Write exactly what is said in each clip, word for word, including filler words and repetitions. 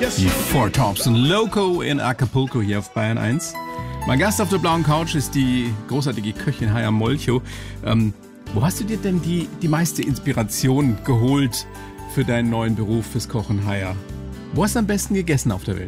Die Four Tops und Loco in Acapulco hier auf Bayern eins. Mein Gast auf der blauen Couch ist die großartige Köchin Haya Molcho. Ähm, wo hast du dir denn die, die meiste Inspiration geholt für deinen neuen Beruf, fürs Kochen, Haya? Wo hast du am besten gegessen auf der Welt?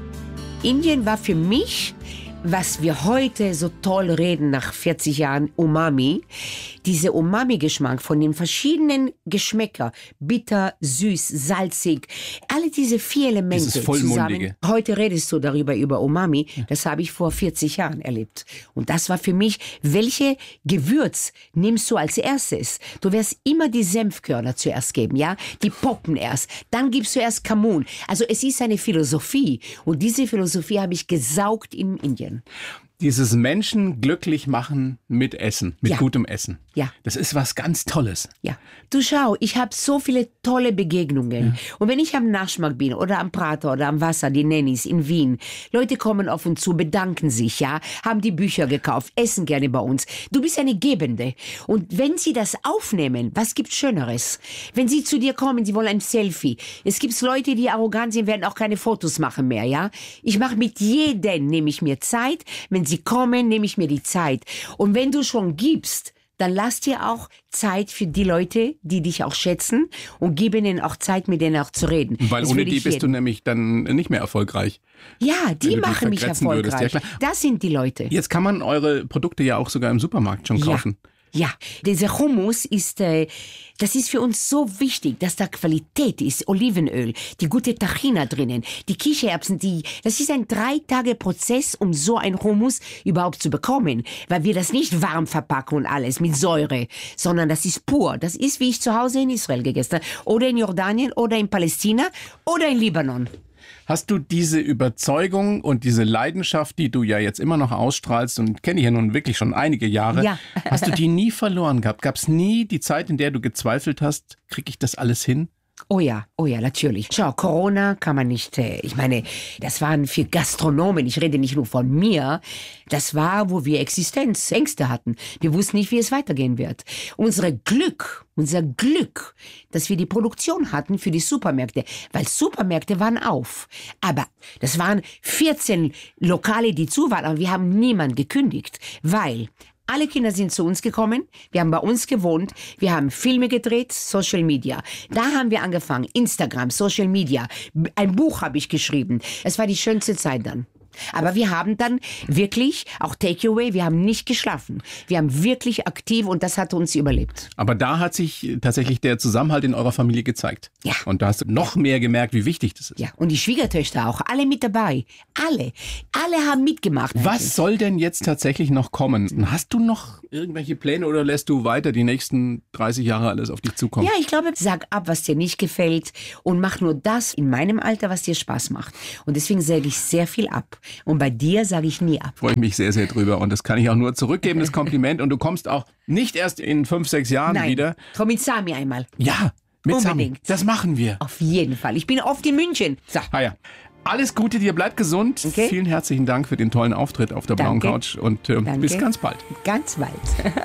Indien war für mich, was wir heute so toll reden nach vierzig Jahren, Umami. Dieser Umami-Geschmack von den verschiedenen Geschmäcker, bitter, süß, salzig, alle diese vier Elemente Dieses Vollmundige. zusammen. Heute redest du darüber, über Umami. Das habe ich vor vierzig Jahren erlebt. Und das war für mich, welche Gewürz nimmst du als erstes? Du wirst immer die Senfkörner zuerst geben, ja? Die poppen erst. Dann gibst du erst Kamun. Also es ist eine Philosophie. Und diese Philosophie habe ich gesaugt in Indien. Dieses Menschen glücklich machen mit Essen, mit Ja. gutem Essen. Ja. Das ist was ganz Tolles. Ja, du schau, ich habe so viele tolle Begegnungen. Ja. Und wenn ich am Naschmarkt bin oder am Prater oder am Wasser, die Nennis in Wien, Leute kommen auf uns zu, bedanken sich, ja, haben die Bücher gekauft, essen gerne bei uns. Du bist eine Gebende. Und wenn sie das aufnehmen, was gibt's Schöneres? Wenn sie zu dir kommen, sie wollen ein Selfie. Es gibt Leute, die arrogant sind, werden auch keine Fotos machen mehr, ja. Ich mache mit jedem, nehme ich mir Zeit. Wenn sie kommen, nehme ich mir die Zeit. Und wenn du schon gibst, dann lass dir auch Zeit für die Leute, die dich auch schätzen, und gib ihnen auch Zeit, mit denen auch zu reden. Weil Das ohne würde die ich bist jedem. du nämlich dann nicht mehr erfolgreich. Ja, Wenn die du die machen mich verkratzen würdest, erfolgreich. ja klar. Das sind die Leute. Jetzt kann man eure Produkte ja auch sogar im Supermarkt schon kaufen. Ja. Ja, dieser Hummus ist, äh, das ist für uns so wichtig, dass da Qualität ist, Olivenöl, die gute Tahina drinnen, die Kichererbsen, die, das ist ein drei Tage Prozess, um so ein Hummus überhaupt zu bekommen, weil wir das nicht warm verpacken und alles mit Säure, sondern das ist pur. Das ist, wie ich zu Hause in Israel gegessen habe, oder in Jordanien, oder in Palästina, oder in Libanon. Hast du diese Überzeugung und diese Leidenschaft, die du ja jetzt immer noch ausstrahlst und kenne ich ja nun wirklich schon einige Jahre, Ja. hast du die nie verloren gehabt? Gab es nie die Zeit, in der du gezweifelt hast, kriege ich das alles hin? Oh ja, oh ja, natürlich. Schau, Corona kann man nicht, äh, ich meine, das waren für Gastronomen, ich rede nicht nur von mir, das war, wo wir Existenzängste hatten. Wir wussten nicht, wie es weitergehen wird. Unsere Glück, unser Glück, dass wir die Produktion hatten für die Supermärkte, weil Supermärkte waren auf. Aber das waren vierzehn Lokale, die zu waren, aber wir haben niemand gekündigt, weil alle Kinder sind zu uns gekommen, wir haben bei uns gewohnt, wir haben Filme gedreht, Social Media. Da haben wir angefangen, Instagram, Social Media, ein Buch habe ich geschrieben. Es war die schönste Zeit dann. Aber wir haben dann wirklich, auch Takeaway, wir haben nicht geschlafen. Wir haben wirklich aktiv und das hat uns überlebt. Aber da hat sich tatsächlich der Zusammenhalt in eurer Familie gezeigt. Ja. Und da hast du noch mehr gemerkt, wie wichtig das ist. Ja, und die Schwiegertöchter auch, alle mit dabei. Alle. Alle haben mitgemacht. Was soll denn jetzt tatsächlich noch kommen? Hast du noch irgendwelche Pläne oder lässt du weiter die nächsten dreißig Jahre alles auf dich zukommen? Ja, ich glaube, sag ab, was dir nicht gefällt und mach nur das in meinem Alter, was dir Spaß macht. Und deswegen sage ich sehr viel ab. Und bei dir sage ich nie ab. Freue ich mich sehr, sehr drüber und das kann ich auch nur zurückgeben, das Kompliment. Und du kommst auch nicht erst in fünf, sechs Jahren Nein, wieder. komm mit Sami einmal. Ja, mit Sami. Unbedingt. Das machen wir. Auf jeden Fall. Ich bin oft in München. So. Ah ja. Alles Gute dir, bleib gesund. Okay. Vielen herzlichen Dank für den tollen Auftritt auf der Danke. blauen Couch und äh, Danke. bis ganz bald. Ganz bald.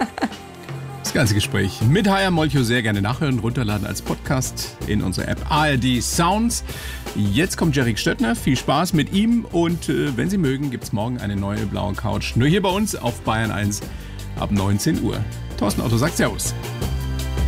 Das ganze Gespräch mit Haya Molcho sehr gerne nachhören, runterladen als Podcast in unserer App A R D Sounds. Jetzt kommt Jerry Stöttner, viel Spaß mit ihm und äh, wenn Sie mögen, gibt es morgen eine neue blaue Couch. Nur hier bei uns auf Bayern eins ab neunzehn Uhr. Thorsten Otto sagt Servus.